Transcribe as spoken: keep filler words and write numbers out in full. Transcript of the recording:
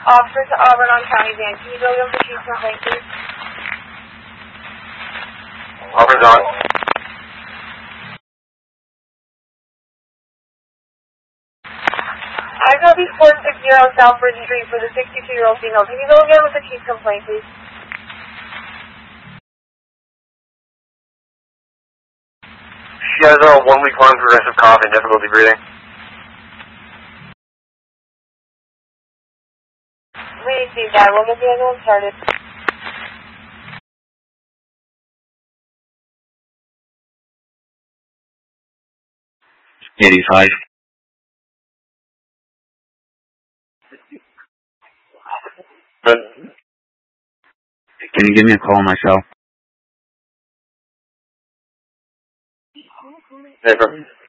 Officer to Auburn on County Van. Can you go over the chief's complaint, please? Auburn's on. I got the four six zero Southbridge Street for the sixty-two-year-old female. Can you go again with the chief's complaint, please? She has a one-week-long progressive cough and difficulty breathing. We see that. We'll get the other one started. eighty-five. Good. Can you give me a call on my cell? Never.